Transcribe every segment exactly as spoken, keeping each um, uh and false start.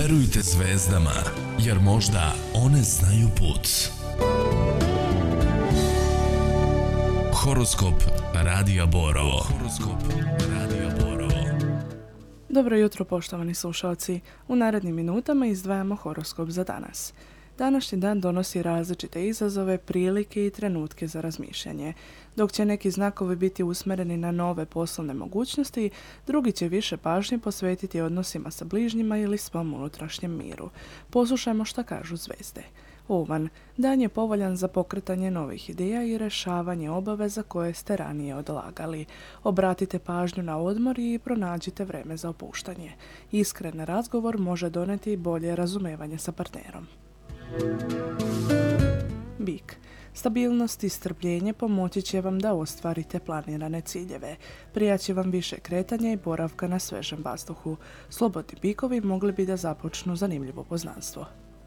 Verujte zvezdama, jer možda one znaju put. Horoskop Radija Borovo. Horoskop Radija Borovo. Dobro jutro, poštovani slušalci. U narednim minutama izdvajamo horoskop za danas. Današnji dan donosi različite izazove, prilike i trenutke za razmišljanje. Dok će neki znakovi biti usmjereni na nove poslovne mogućnosti, drugi će više pažnje posvetiti odnosima sa bližnjima ili svom unutrašnjem miru. Poslušajmo šta kažu zvezde. Ovan, dan je povoljan za pokretanje novih ideja i rješavanje obaveza koje ste ranije odlagali. Obratite pažnju na odmor i pronađite vreme za opuštanje. Iskren razgovor može doneti bolje razumevanje sa partnerom. Bik. Stabilnost i strpljenje pomoći će vam da ostvarite planirane ciljeve. Prijaći vam više kretanja i boravka na svežem vazduhu. Slobodni bikovi mogli bi da započnu zanimljivo poznanstvo.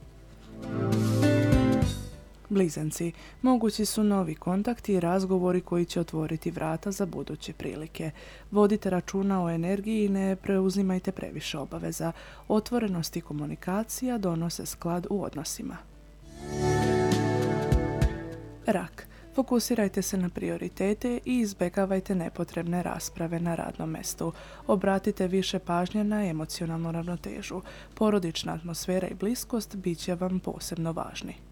Blizanci. Mogući su novi kontakti i razgovori koji će otvoriti vrata za buduće prilike. Vodite računa o energiji i ne preuzimajte previše obaveza. Otvorenost i komunikacija donose sklad u odnosima. Rak. Fokusirajte se na prioritete i izbjegavajte nepotrebne rasprave na radnom mjestu. Obratite više pažnje na emocionalnu ravnotežu. Porodična atmosfera i bliskost bit će vam posebno važni.